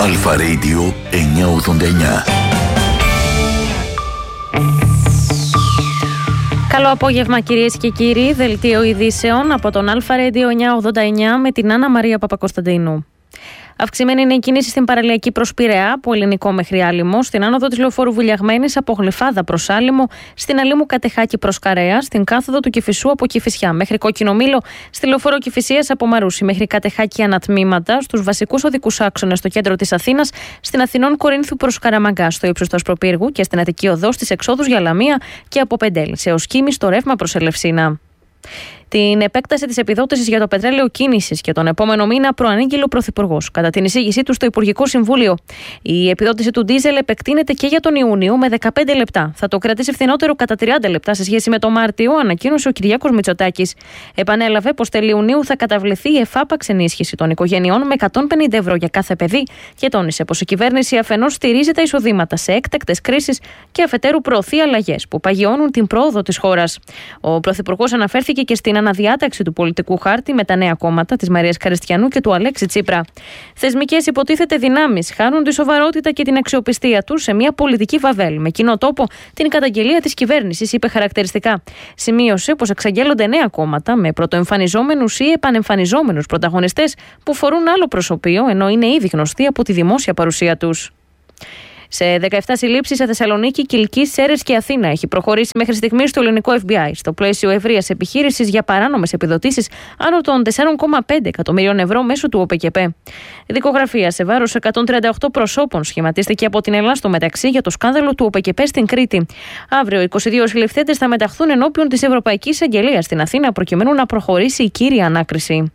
Αλφα Radio 989. Καλό απόγευμα κυρίες και κύριοι, δελτίο ειδήσεων από τον Αλφα Radio 989 με την Άννα Μαρία Παπακοσταντίνου. Αυξημένη είναι η κίνηση στην παραλιακή προς Πειραιά, από Ελληνικό μέχρι Άλυμο, στην άνοδο της Λεωφόρου Βουλιαγμένης από Γλυφάδα προς Άλυμο, στην Αλήμου Κατεχάκη προς Καρέα, στην κάθοδο του Κηφισού από Κηφισιά μέχρι Κόκκινο Μήλο, στη Λεωφόρο Κηφισίας από Μαρούσι μέχρι Κατεχάκη ανατμήματα, στους βασικούς οδικούς άξονες στο κέντρο της Αθήνας, στην Αθηνών Κορίνθου προς Καραμαγκά, στο ύψος του Ασπροπύργου και στην Αττική Οδό στις εξόδους για Λαμία και από Πεντέλης έως Κίμη στο ρεύμα προς Ελευσίνα. Την επέκταση της επιδότησης για το πετρέλαιο κίνησης και τον επόμενο μήνα προανήγγειλε ο Πρωθυπουργός κατά την εισήγησή του στο Υπουργικό Συμβούλιο. Η επιδότηση του ντίζελ επεκτείνεται και για τον Ιούνιο με 15 λεπτά. Θα το κρατήσει φθηνότερο κατά 30 λεπτά σε σχέση με το Μάρτιο, ανακοίνωσε ο Κυριάκος Μητσοτάκης. Επανέλαβε πως τέλη Ιουνίου θα καταβληθεί η εφάπαξ ενίσχυση των οικογενειών με 150 ευρώ για κάθε παιδί και τόνισε πως η κυβέρνηση αφενός στηρίζει τα εισοδήματα σε έκτακτες κρίσεις και αφετέρου προωθεί αλλαγές που παγιώνουν την πρόοδο της χώρας. Ο Πρωθυπουργός αναφέρθηκε και στην αναδιάταξη του πολιτικού χάρτη με τα νέα κόμματα της Μαρίας Καριστιανού και του Αλέξη Τσίπρα. Θεσμικές υποτίθεται δυνάμεις χάνουν τη σοβαρότητα και την αξιοπιστία τους σε μια πολιτική βαβέλ. Με κοινό τόπο την καταγγελία της κυβέρνησης, είπε χαρακτηριστικά. Σημείωσε πως εξαγγέλλονται νέα κόμματα με πρωτοεμφανιζόμενους ή επανεμφανιζόμενους πρωταγωνιστές που φορούν άλλο προσωπείο, ενώ είναι ήδη γνωστοί από τη δημόσια παρουσία τους. Σε 17 συλλήψεις σε Θεσσαλονίκη, Κιλκή, Σέρρες και Αθήνα έχει προχωρήσει μέχρι στιγμής το ελληνικό FBI στο πλαίσιο ευρείας επιχείρησης για παράνομες επιδοτήσεις άνω των 4,5 εκατομμυρίων ευρώ μέσω του ΟΠΕΚΕΠΕ. Δικογραφία σε βάρος 138 προσώπων σχηματίστηκε από την Ελλάδα στο μεταξύ για το σκάνδαλο του ΟΠΕΚΕΠΕ στην Κρήτη. Αύριο, 22 συλληφθέντες θα μεταχθούν ενώπιον της Ευρωπαϊκής Αγγελίας στην Αθήνα προκειμένου να προχωρήσει η κύρια ανάκριση.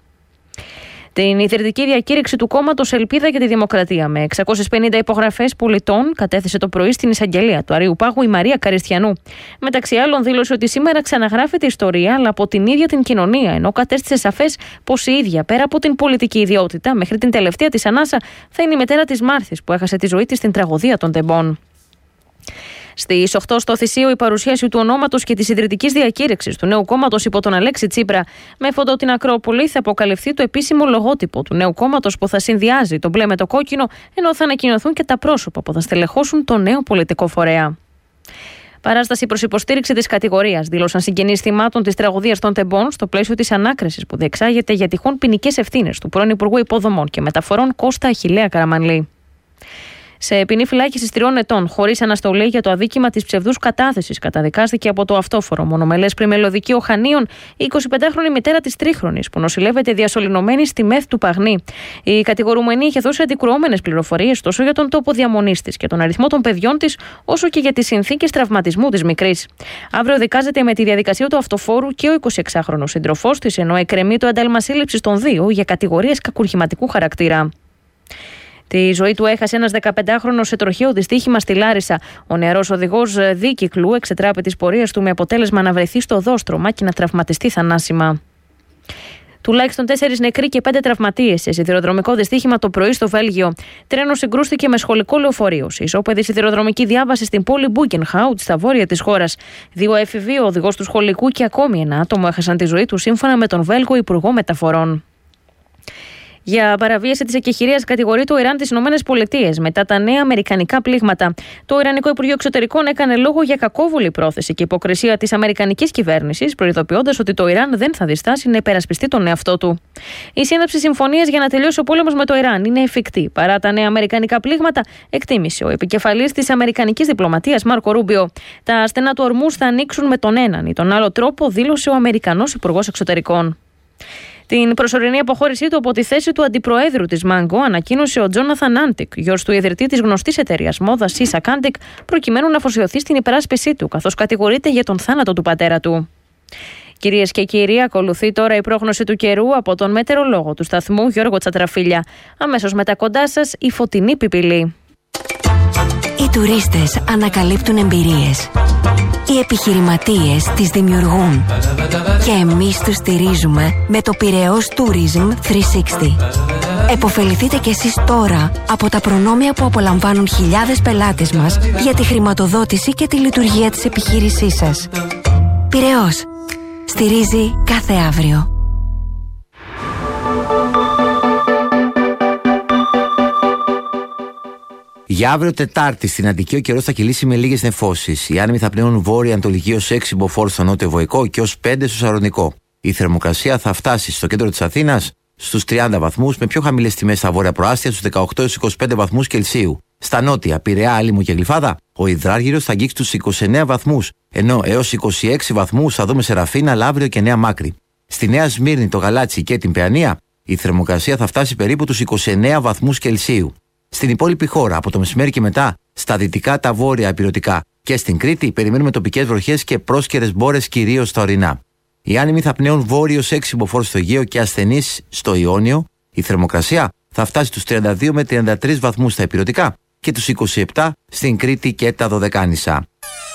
Την ιδρυτική διακήρυξη του κόμματος Ελπίδα για τη Δημοκρατία με 650 υπογραφές πολιτών κατέθεσε το πρωί στην εισαγγελία του Αρείου Πάγου η Μαρία Καριστιανού. Μεταξύ άλλων, δήλωσε ότι σήμερα ξαναγράφεται η ιστορία, αλλά από την ίδια την κοινωνία, ενώ κατέστησε σαφές πως η ίδια, πέρα από την πολιτική ιδιότητα, μέχρι την τελευταία της ανάσα, θα είναι η μητέρα της Μάρθης που έχασε τη ζωή της στην τραγωδία των Τεμπών. Στις 8 στο Θησίο, η παρουσίαση του ονόματος και της ιδρυτικής διακήρυξης του νέου κόμματος υπό τον Αλέξη Τσίπρα. Με φωτό την Ακρόπολη θα αποκαλυφθεί το επίσημο λογότυπο του νέου κόμματος που θα συνδυάζει το μπλε με το κόκκινο, ενώ θα ανακοινωθούν και τα πρόσωπα που θα στελεχώσουν το νέο πολιτικό φορέα. Παράσταση προς υποστήριξη της κατηγορίας, δήλωσαν συγγενείς θυμάτων της τραγωδίας των Τεμπών στο πλαίσιο της ανάκρισης που διεξάγεται για τυχόν ποινικές ευθύνες του πρώην Υπουργού Υποδομών και Μεταφορών Κώστα Αχιλλέα Καραμανλή. Σε ποινή φυλάκισης 3 ετών, χωρίς αναστολή για το αδίκημα της ψευδούς κατάθεσης, καταδικάστηκε από το αυτόφορο μονομελές Πριμελοδικείο Χανίων η 25χρονη μητέρα της τρίχρονης, που νοσηλεύεται διασωληνωμένη στη ΜΕΘ του Παγνή. Η κατηγορουμένη είχε δώσει αντικρουόμενες πληροφορίες τόσο για τον τόπο διαμονής της και τον αριθμό των παιδιών της, όσο και για τις συνθήκες τραυματισμού της μικρής. Αύριο δικάζεται με τη διαδικασία του αυτοφόρου και ο 26χρονος σύντροφός της, ενώ εκκρεμεί το ένταλμα σύλληψης των δύο για κατηγορίες κακουργηματικού χαρακτήρα. Τη ζωή του έχασε ένας 15χρονος σε τροχαίο δυστύχημα στη Λάρισα. Ο νεαρός οδηγός δίκυκλου εξετράπη τις πορείες του με αποτέλεσμα να βρεθεί στο δόστρωμα και να τραυματιστεί θανάσιμα. Τουλάχιστον 4 νεκροί και 5 τραυματίες σε σιδηροδρομικό δυστύχημα το πρωί στο Βέλγιο. Τρένο συγκρούστηκε με σχολικό λεωφορείο σε ισόπεδη σιδηροδρομική διάβαση στην πόλη Μπούκενχαουτ, στα βόρεια της χώρας. 2 έφηβοι, ο οδηγός του σχολικού και ακόμη ένα άτομο έχασαν τη ζωή του, σύμφωνα με τον Βέλγο Υπουργό Μεταφορών. Για παραβίαση της εκεχηρίας κατηγορεί το Ιράν τις ΗΠΑ μετά τα νέα αμερικανικά πλήγματα. Το Ιρανικό Υπουργείο Εξωτερικών έκανε λόγο για κακόβουλη πρόθεση και υποκρισία της αμερικανικής κυβέρνησης, προειδοποιώντας ότι το Ιράν δεν θα διστάσει να υπερασπιστεί τον εαυτό του. Η σύναψη συμφωνίας για να τελειώσει ο πόλεμος με το Ιράν είναι εφικτή παρά τα νέα αμερικανικά πλήγματα, εκτίμησε ο επικεφαλής της αμερικανικής διπλωματίας Μάρκο Ρούμπιο. Τα στενά του Ορμούζ θα ανοίξουν με τον έναν ή τον άλλο τρόπο, δήλωσε ο Αμερικανός Υπουργός Εξωτερικών. Την προσωρινή αποχώρησή του από τη θέση του αντιπροέδρου της Μάγκο ανακοίνωσε ο Τζόναθαν Άντικ, γιος του ιδρυτή της γνωστής εταιρείας μόδας Ίσακ Άντικ, προκειμένου να αφοσιωθεί στην υπεράσπιση του, καθώς κατηγορείται για τον θάνατο του πατέρα του. Κυρίες και κύριοι, ακολουθεί τώρα η πρόγνωση του καιρού από τον μετεωρολόγο του σταθμού Γιώργο Τσατραφίλια. Αμέσως μετά κοντά σας η φωτεινή πιπηλή. Οι τουρίστες ανακαλύπτουν εμπειρίες. Οι επιχειρηματίες τις δημιουργούν. Και εμείς τους στηρίζουμε με το Πειραιώς Tourism 360. Εποφεληθείτε κι εσείς τώρα από τα προνόμια που απολαμβάνουν χιλιάδες πελάτες μας για τη χρηματοδότηση και τη λειτουργία της επιχείρησής σας. Πειραιώς. Στηρίζει κάθε αύριο. Για αύριο Τετάρτη στην Αττική ο καιρός θα κυλήσει με λίγες νεφώσεις. Οι άνεμοι θα πνέουν βόρεια-ανατολική ως 6 μποφόρ στο νότιο-βοϊκό και ως 5 στο σαρωνικό. Η θερμοκρασία θα φτάσει στο κέντρο της Αθήνας στους 30 βαθμούς, με πιο χαμηλές τιμές στα βόρεια προάστια στους 18-25 βαθμούς Κελσίου. Στα νότια, Πειραιά, Άλυμο και Γλυφάδα, ο υδράργυρος θα αγγίξει τους 29 βαθμούς, ενώ έως 26 βαθμούς θα δούμε σε Ραφίνα, Λαύριο και Νέα Μάκρη. Στη Νέα Σμύρνη, το Γαλάτσι και την Παιανία, η θερμοκρασία θα φτάσει περίπου τους 29 βαθμούς Κελσίου. Στην υπόλοιπη χώρα, από το μεσημέρι και μετά, στα δυτικά, τα βόρεια ηπειρωτικά και στην Κρήτη, περιμένουμε τοπικές βροχές και πρόσκαιρες μπόρες κυρίως στα ορεινά. Οι άνεμοι θα πνέουν βόρειος 6 μποφόρ στο Αιγαίο και ασθενείς στο Ιόνιο. Η θερμοκρασία θα φτάσει τους 32 με 33 βαθμούς στα ηπειρωτικά και τους 27 στην Κρήτη και τα Δωδεκάνησα.